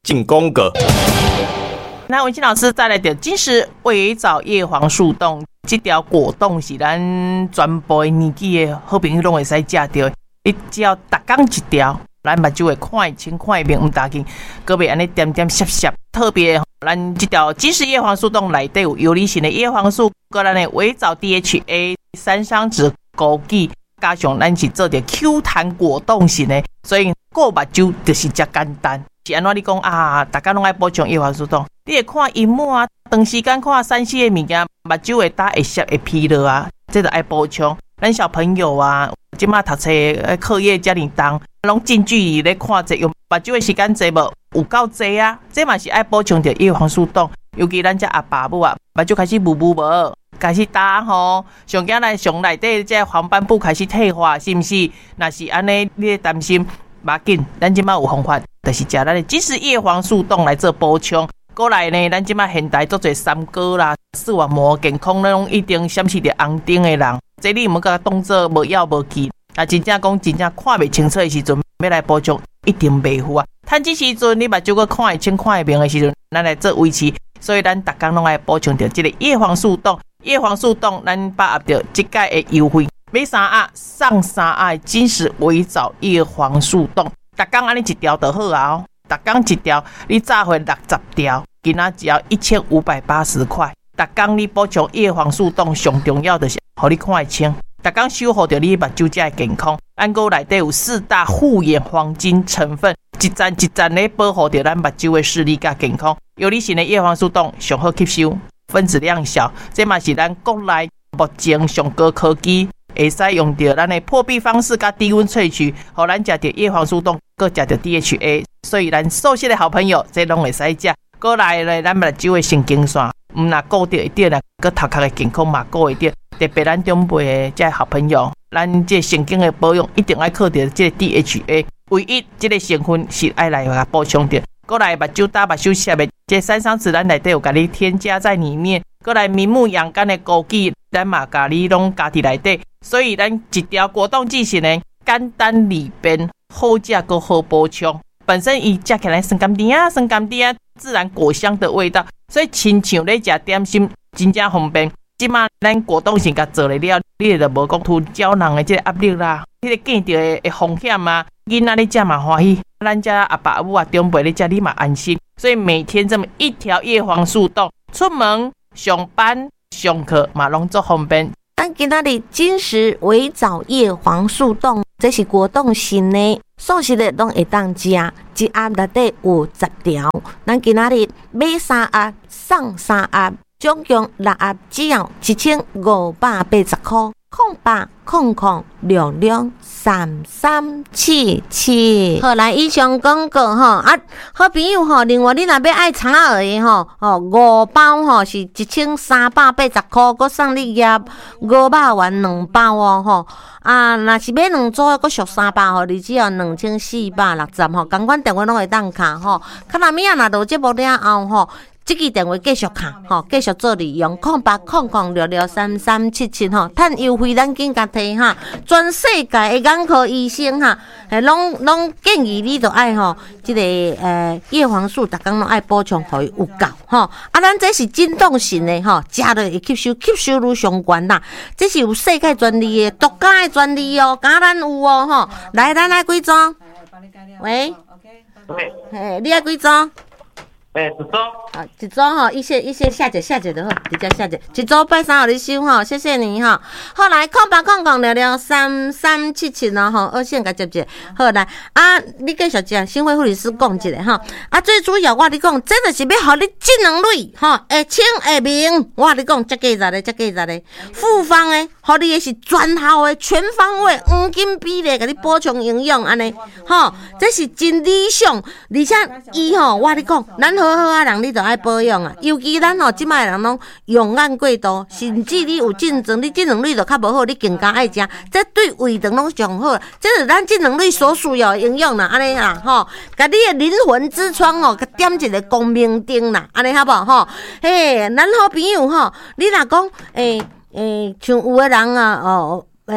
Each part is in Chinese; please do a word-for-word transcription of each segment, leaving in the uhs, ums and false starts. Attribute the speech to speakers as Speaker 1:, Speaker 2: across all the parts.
Speaker 1: 进宫格。
Speaker 2: 那文清老师再来点金石围藻叶黄素冻，这条果冻是咱全部年纪的好朋友拢会使食到，你只要逐天一条，咱目睭会看清看明唔打紧，个袂安尼点点涩涩，特别咱这条金石叶黄素冻内底有游离型的叶黄素，个咱的围藻 D H A 三商酯枸杞，加上咱是做着 Q 弹果冻型的，所以顾目睭就是遮简单。是安怎你讲啊？大家拢爱补充叶黄素冻，你会看荧幕啊，长时间看三 C 的物件，目睭会打会涩会疲劳啊，这就爱补充。咱小朋友啊，即马读册课业遮尔重，拢近距离咧看这用目睭的时间济无有够济啊，这嘛是爱补充着叶黄素冻。尤其咱遮阿爸母啊，目睭开始雾雾无，开始打吼，上惊来上内底这黄斑部开始退化，是毋是？若是安尼，你担心？无要紧，咱即马有方法，就是食咱的即时叶黄素冻来做补充。过来呢，咱即马现代做做三高啦，视网膜健康那种一定显示着红灯的人，这你毋甲当做无要无紧。啊，真正讲真正看袂清楚的时阵，要来补充一定袂赴啊。趁这时阵你目睭个看会清看会明的时阵，咱来做维持。所以咱逐工拢爱补充着这个叶黄素冻。叶黄素冻，咱把握着即届的优惠。买三盒送三盒金石围藻叶黄素冻，逐工安尼一条就好啊！逐工一条，你炸回六十条，今仔只要一千五百八十块。逐工你补充叶黄素冻，上重要的是，互你看会清。逐工守护着你目睭才会健康。按个内底有四大护眼黄金成分，一站一站咧保护着咱目睭的视力甲健康。有理型的叶黄素冻上好吸收，分子量小，这嘛是咱国内目前上高科技。会使用到咱的破壁方式甲低温萃取，互咱食到叶黄素冻，搁食到 D H A， 所以咱熟悉的好朋友，这拢会使食。过来咧，咱目睭的神经线，毋若顾着一点啦，搁头壳的健康嘛顾一点。特别咱长辈的这好朋友，咱这神经的保养一定爱靠着这 D H A， 唯一这个成分是爱来甲补充着。过来目睭打目睭涩的，这三商酯咱内底有甲你添加在里面。过来明目养肝的枸杞，咱嘛甲你拢加伫内底。所以咱一条果冻剂型呢，简单利便，好食又好补充。本身伊食起来酸甘甜啊，酸甘甜啊，自然果香的味道，所以亲像咧食点心，真正方便。即马咱果冻型甲做了了，你就无讲吞胶囊的这个压力啦，迄、那个见到的风险啊，囡仔咧食嘛欢喜，咱家阿爸阿母啊长辈咧食你嘛安心。所以每天这么一条叶黄素冻，出门上班上课嘛拢做方便。
Speaker 3: 咱今仔日金石围藻叶黄素冻，这是果冻型的，素食的拢会当食，一盒内底有十条。咱今仔日买三盒送三盒，总共六盒只要一千五百八十块。空八空空六六三三七七，好来以上广告吼啊，好朋友吼，另外你若要爱炒蚵的吼，哦五包吼是一千三百八十块，佮送你叶五肉丸两包哦吼，啊若是买两组佮俗三包吼，你只要两千四百六十吼，共款电话拢会当卡吼，看若物啊若到节目了后吼。这支电话继续卡吼，继续做利用，空八空空六六三三七七吼，趁优惠咱紧甲摕哈，全世界的眼科医生哈，诶，拢拢建议你都爱吼，这个呃叶黄素，逐工拢爱补充，互伊有够吼。啊，咱这是震动型的吼，食落会吸收，吸收率上悬啦。这是有世界专利的，独家的专利哦，敢咱有哦吼。来，咱来几张？喂，
Speaker 4: 喂，
Speaker 3: 嘿，你爱几张？
Speaker 4: 诶，一组。
Speaker 3: 啊，一组吼，一些一些下节下节就好，直接下节。一组拜三互你收吼，谢谢你吼。好来，空八空空聊聊三三七七咯吼，二线甲接接。好来，啊，你继续讲，新会护理师讲一下吼。啊，最主要我你讲，这就是要互你技能类吼，会清会明。我你讲，这价值咧，这价值咧，复方诶，互你的是全效的、全方位、黄金比例，甲你补充营养安尼。吼，这是真理想，而且伊吼，我你讲，咱好好啊人，你就爱保养啊。尤其咱吼，即摆人拢用眼过度，甚至你有竞争，你技能类就较无好，你更加爱食。这对胃肠拢上好，这是咱技能类所需要的营养啦，安尼啦吼。甲你的灵魂之窗吼，甲点一个光明灯啦，安尼好无吼？嘿，咱好朋友吼，你若讲诶诶，像有的人啊，哦诶。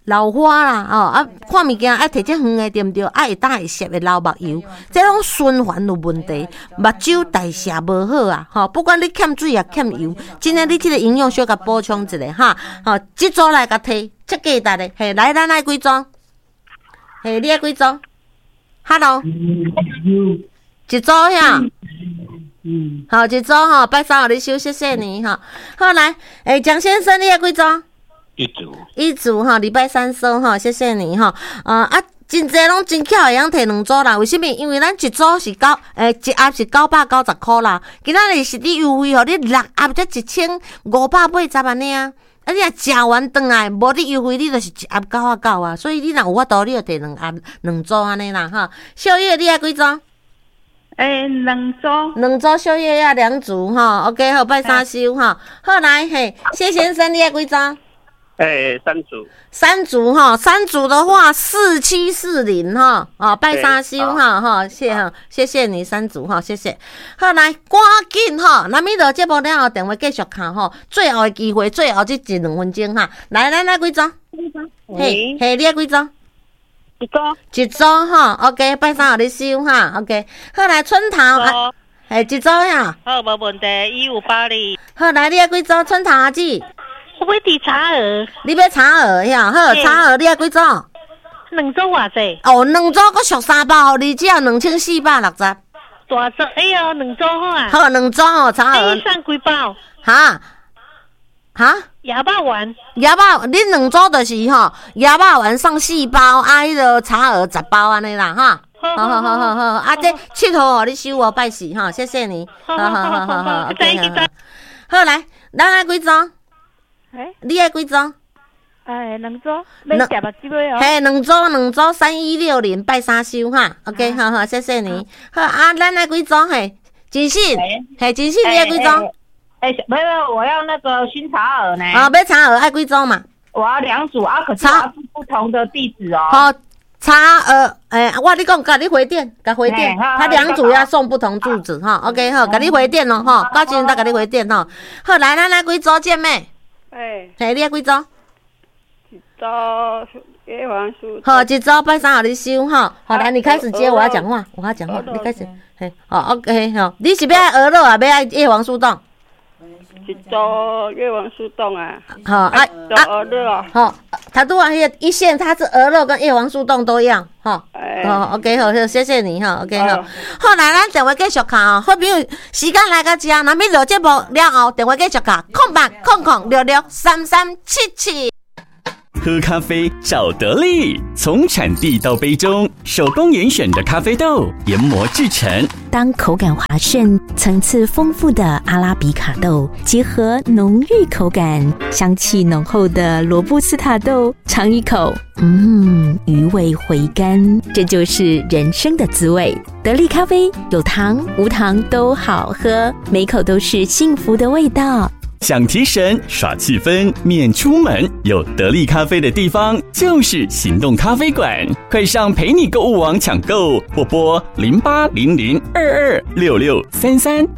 Speaker 3: 老花啦，哦啊，看物件爱摕只远的对毋对？爱会当会摄的老目油，这种循环有问题，目睭代谢无好啊，吼、哦，不管你欠水也欠油，今天你这个营养小甲补充一下哈，吼、哦，一组来甲摕，切价值的，嘿，来咱来几组？嘿，你爱几组 ？Hello， 一组呀。嗯，好，一组哈，拜三互你收，谢谢你哈。好来，诶、欸，蒋先生，你爱几组？
Speaker 4: 一组，
Speaker 3: 一组哈，礼拜三收哈，谢谢你哈。呃啊，真济拢真巧会晓摕两组啦，为什么？因为咱一组是九，诶、欸，一盒是九百九十块啦，今仔日是你优惠吼，你六盒才一千五百八十安尼啊。啊，你若食完转来，无你优惠，你就是一盒九啊九啊。所以你若有法度，你就摕两盒两组安尼啦哈。宵夜你爱几组？
Speaker 1: 诶，两组，
Speaker 3: 两组宵夜要两组哈。OK， 好，拜三收哈。好来，嘿，谢先生，你爱几组？
Speaker 4: 诶，三组，
Speaker 3: 三组哈，三组的话四七四零哈，哦，拜三收哈哈，谢哈，谢谢你三组哈，谢谢。好来，赶紧哈，咱咪落节目了后，电话继续看哈，最后的机会，最后这一两分钟哈，来来来，几组？嘿，嘿，你爱几组？
Speaker 1: 一组，
Speaker 3: 一组哈 ，OK， 拜三互你收哈 ，OK。好来，春桃啊，嘿，一组呀。
Speaker 1: 好，无问题，一五八零。
Speaker 3: 好来，你爱几组？春桃阿姊。
Speaker 1: 我要滴茶鹅，
Speaker 3: 你要茶鹅呀？好，茶鹅你爱几组？
Speaker 1: 两组偌济？
Speaker 3: 哦，两组搁俗三百，互你只要两千四百六十。大
Speaker 1: 组，哎呦，两组好啊。
Speaker 3: 好，两组哦，茶鹅。
Speaker 1: 你送几包？
Speaker 3: 哈？哈？
Speaker 1: 鸭肉丸。
Speaker 3: 鸭肉，恁两组就是吼，鸭肉丸送四包，啊，迄个茶鹅十包安尼啦，哈。好好好好好，啊，这佚佗互你收哦，拜四哈，谢谢你。好好好好好 ，OK 好。好来，咱爱几组？
Speaker 1: 诶，
Speaker 3: 你爱几组？
Speaker 1: 哎，两组，要食目睭尾哦。
Speaker 3: 嘿，两组两组三一六零拜三收哈 ，OK， 好好，谢谢你。好啊，咱爱几组？嘿，金信，嘿，金信你爱几组？
Speaker 5: 哎，没有，我要那个熏茶鹅呢。
Speaker 3: 啊，要茶鹅爱几组嘛？
Speaker 5: 我要两组啊，可是它是不同的地址哦。
Speaker 3: 好，茶鹅，诶，我你讲，甲你回电，甲回电，他两组要送不同住址哈。OK， 好，甲你回电咯哈，高先生再甲你回电哈。好，来，咱来几组姐妹？
Speaker 1: 哎，
Speaker 3: 嘿，你爱几组？
Speaker 1: 一组叶黄素。
Speaker 3: 好，一组拜三互你收哈。好，来，你开始接，我要讲话，我要讲话，你开始。嘿，好 ，OK， 好，你是要爱鹅肉啊，要爱叶黄素冻？
Speaker 1: 一组叶黄素冻啊。
Speaker 3: 好啊啊，
Speaker 1: 鹅肉啊。
Speaker 3: 好，他都那个一线，它是鹅肉跟叶黄素冻都一样哈。哦 ，OK， 好，谢谢你哈 ，OK， 好。好，来，咱电话继续看哦。好朋友，时间来到这，咱们录节目了后，电话继续看，空八空空六六三三七七。
Speaker 6: 喝咖啡找得力，从产地到杯中，手工严选的咖啡豆研磨制成。
Speaker 7: 当口感滑顺、层次丰富的阿拉比卡豆结合浓郁口感、香气浓厚的罗布斯塔豆，尝一口，嗯，余味回甘，这就是人生的滋味。得力咖啡有糖无糖都好喝，每口都是幸福的味道。
Speaker 6: 想提神耍气氛免出门，有得力咖啡的地方就是行动咖啡馆，快上陪你购物网抢购，或拨零八零零二二六六三三。
Speaker 8: い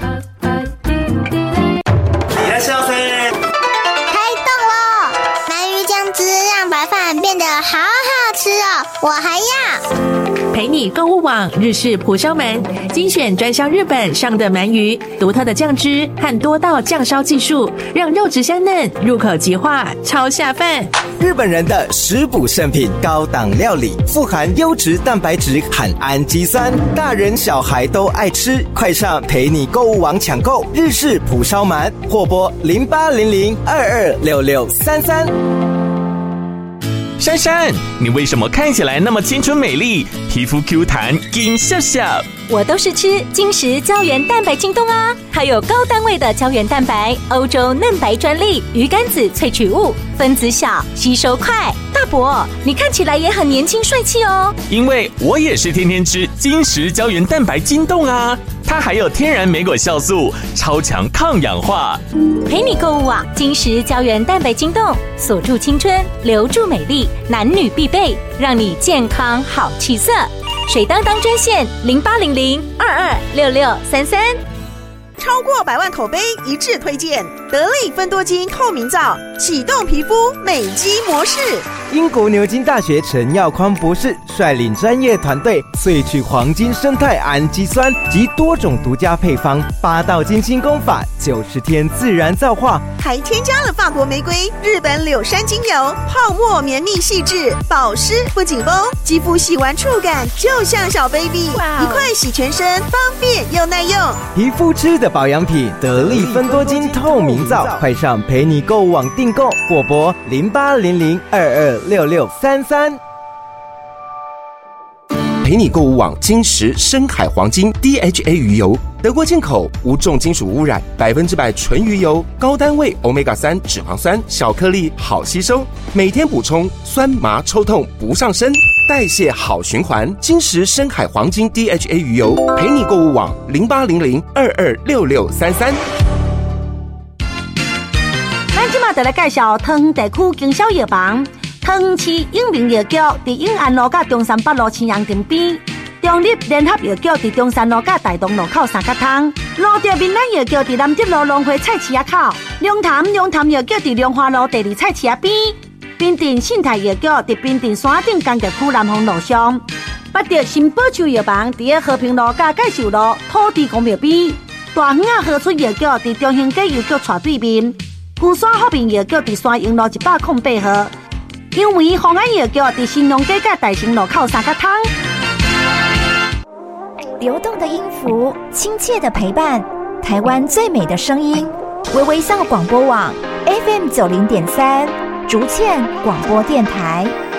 Speaker 8: らっしゃいませ。
Speaker 9: 开动喽！鳗鱼酱汁让白饭变得好好吃哦，我还要。
Speaker 10: 陪你购物网日式蒲烧鳗，精选专销日本上的鳗鱼，独特的酱汁和多道酱烧技术，让肉质香嫩，入口即化，超下饭。
Speaker 8: 日本人的食补圣品，高档料理，富含优质蛋白质和氨基酸，大人小孩都爱吃。快上陪你购物网抢购日式蒲烧鳗，或拨零八零零二二六六三三。
Speaker 6: 珊珊，你为什么看起来那么青春美丽，皮肤 Q 弹，紧笑笑？
Speaker 7: 我都是吃金石胶原蛋白京东啊，还有高单位的胶原蛋白，欧洲嫩白专利，鱼肝子萃取物，分子小，吸收快。大伯，你看起来也很年轻帅气哦。
Speaker 6: 因为我也是天天吃金石胶原蛋白京东啊，它还有天然莓果酵素，超强抗氧化。
Speaker 7: 陪你购物网，金石胶原蛋白京东，锁住青春，留住美丽，男女必备，让你健康好气色。水当当专线零八零零二二六六三三。
Speaker 11: 超过百万口碑一致推荐，得力芬多精透明皂，启动皮肤美肌模式。
Speaker 8: 英国牛津大学陈耀匡博士率领专业团队萃取黄金生态氨基酸及多种独家配方，八道金星功法，九十天自然皂化，
Speaker 11: 还添加了法国玫瑰、日本柳杉精油，泡沫绵密细致，保湿不紧绷，肌肤洗完触感就像小 baby， 一块洗全身，方便又耐用。
Speaker 8: 皮肤吃的保养品，得力芬多精透明皂，快上陪你购物网订购，或拨零八零零二二六六三三。
Speaker 12: 陪你购物网金石深海黄金 D H A 鱼油，德国进口，无重金属污染，百分之百纯鱼油，高单位 欧米伽三 脂肪酸，小颗粒好吸收，每天补充，酸麻抽痛不上身，代谢好循环。金石深海黄金 D H A 鱼油，陪你购物网零八零零二二六六三三。
Speaker 3: 咱今嘛就来介绍桃园地区经销药房。桃园市永明药局伫永安路甲中山北路青阳亭边，中立联合药局伫中山路甲大同路口三角通，路德闽南药局伫南德路龙华菜市仔口，龙潭龙潭药局伫龍華路第二菜市仔邊，bình定信泰藥局伫bình定山頂工業區南方路上，八德新寶樹藥房伫個和平路甲介紹路土地公廟邊，大園仔和春藥局伫中興街藥局斜對面，富山福平藥局伫山陽路一百零八號。因為紅安藥局在新農街甲大成路口三角通。
Speaker 13: 流動的音符，親切的陪伴，台灣最美的聲音，微微笑廣播網 F M 九零點三，竹塹廣播電台。